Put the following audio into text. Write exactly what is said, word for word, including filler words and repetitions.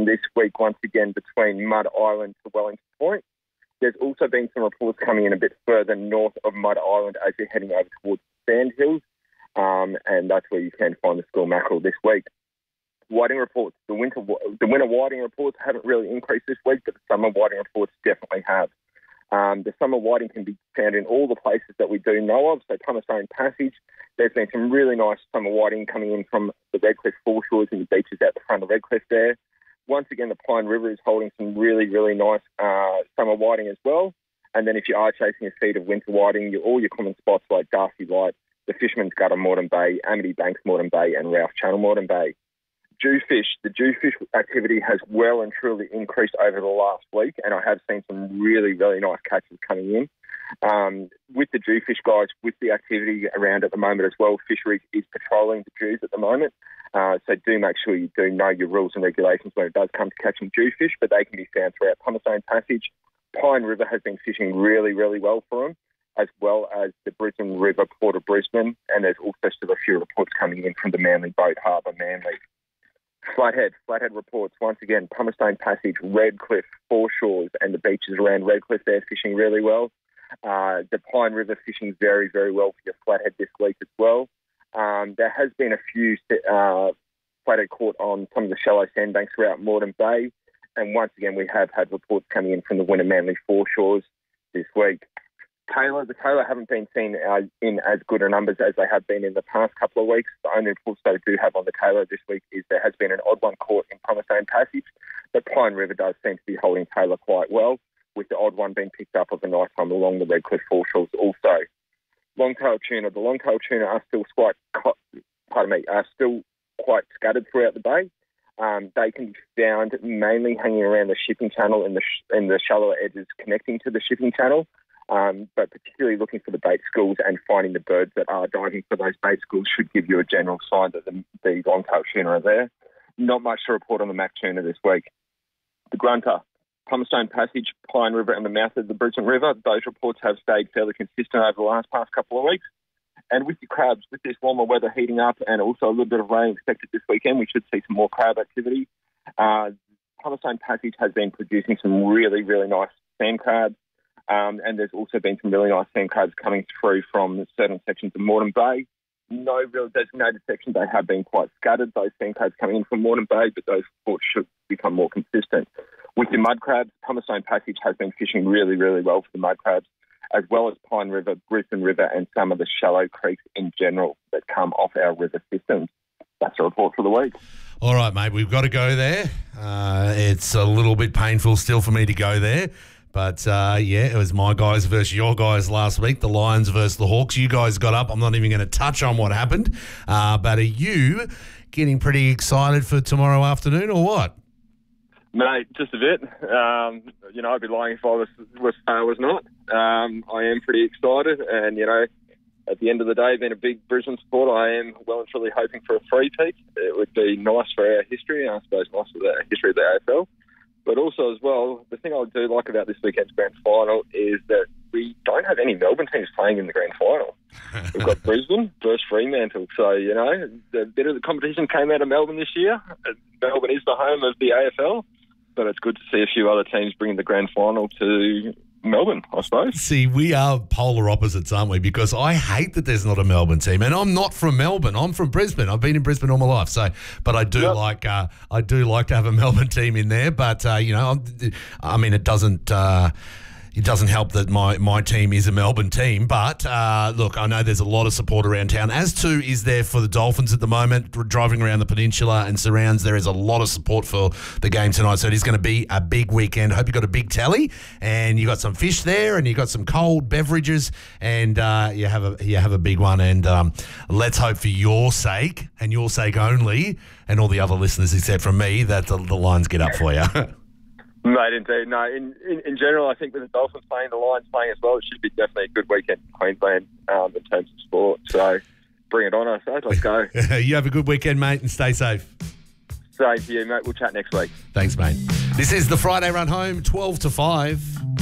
this week once again between Mud Island to Wellington Point. There's also been some reports coming in a bit further north of Mud Island as you're heading over towards Sandhills, um, and that's where you can find the school mackerel this week. Whiting reports, the winter the winter whiting reports haven't really increased this week, but the summer whiting reports definitely have. Um, the summer whiting can be found in all the places that we do know of, so Pumicestone Passage. There's been some really nice summer whiting coming in from the Redcliffe foreshores and the beaches out the front of Redcliffe there. Once again, the Pine River is holding some really, really nice uh, summer whiting as well. And then if you are chasing a feed of winter whiting, you, all your common spots like Darcy Light, the Fisherman's Gutter Moreton Bay, Amity Banks Moreton Bay, and Ralph Channel Moreton Bay. Jewfish, the jewfish activity has well and truly increased over the last week, and I have seen some really, really nice catches coming in. Um, with the jewfish guys, with the activity around at the moment as well, Fisheries is patrolling the jews at the moment, uh, so do make sure you do know your rules and regulations when it does come to catching jewfish, but they can be found throughout Pumicestone Passage. Pine River has been fishing really, really well for them, as well as the Brisbane River, Port of Brisbane, and there's also still a few reports coming in from the Manly Boat Harbour, Manly. Flathead, Flathead reports, once again, Pumicestone Passage, Redcliffe, foreshores, and the beaches around Redcliffe, they're fishing really well. Uh, the Pine River fishing very, very well for your flathead this week as well. Um, there has been a few uh, flathead caught on some of the shallow sandbanks throughout Moreton Bay, and once again, we have had reports coming in from the Winter Manly foreshores this week. Taylor, the Taylor haven't been seen uh, in as good a numbers as they have been in the past couple of weeks. The only reports they do have on the Taylor this week is there has been an odd one caught in Pumicestone Passage, but Pine River does seem to be holding Taylor quite well, with the odd one being picked up of a night time along the Redcliffe foreshores also. Longtail tuna, the longtail tuna are still quite, pardon me, are still quite scattered throughout the bay. Um, they can be found mainly hanging around the shipping channel and the sh- and the shallower edges connecting to the shipping channel. Um, but particularly looking for the bait schools and finding the birds that are diving for those bait schools should give you a general sign that the, the long-tailed tuna are there. Not much to report on the Mac tuna this week. The grunter, Pumicestone Passage, Pine River and the mouth of the Brisbane River, those reports have stayed fairly consistent over the last past couple of weeks. And with the crabs, with this warmer weather heating up and also a little bit of rain expected this weekend, we should see some more crab activity. Uh, Pumicestone Passage has been producing some really, really nice sand crabs. Um, and there's also been some really nice sand crabs coming through from certain sections of Moreton Bay. No real designated sections. They have been quite scattered, those sand crabs coming in from Moreton Bay, but those reports should become more consistent. With the mud crabs, Pumicestone Passage has been fishing really, really well for the mud crabs, as well as Pine River, Brisbane River, and some of the shallow creeks in general that come off our river systems. That's a report for the week. All right, mate, we've got to go there. Uh, it's a little bit painful still for me to go there. But, uh, yeah, it was my guys versus your guys last week, the Lions versus the Hawks. You guys got up. I'm not even going to touch on what happened. Uh, but are you getting pretty excited for tomorrow afternoon or what? Mate, just a bit. Um, you know, I'd be lying if I was, was, uh, was not. Um, I am pretty excited. And, you know, at the end of the day, being a big Brisbane supporter, I am well and truly hoping for a three-peat. It would be nice for our history, and I suppose nice for the history of the A F L. But also as well, the thing I do like about this weekend's grand final is that we don't have any Melbourne teams playing in the grand final. We've got Brisbane versus Fremantle. So, you know, the bit of the competition came out of Melbourne this year. Melbourne is the home of the A F L, but it's good to see a few other teams bringing the grand final to Melbourne, I suppose. See, we are polar opposites, aren't we? Because I hate that there's not a Melbourne team, and I'm not from Melbourne. I'm from Brisbane. I've been in Brisbane all my life. So, but I do yep. like uh, I do like to have a Melbourne team in there. But uh, you know, I mean, it doesn't. Uh, It doesn't help that my, my team is a Melbourne team, but uh, look, I know there's a lot of support around town, as too is there for the Dolphins at the moment. Driving around the peninsula and surrounds, there is a lot of support for the game tonight, so it is going to be a big weekend. Hope you got a big tally, and you got some fish there, and you got some cold beverages, and uh, you have a you have a big one. And um, let's hope for your sake and your sake only, and all the other listeners except from me, that the, the Lions get up for you. Mate, indeed. No, in, in, in general, I think with the Dolphins playing, the Lions playing as well, it should be definitely a good weekend in Queensland um, in terms of sport. So bring it on, I suppose. Let's go. You have a good weekend, mate, and stay safe. Same to you, mate. We'll chat next week. Thanks, mate. This is the Friday Run Home, twelve to five.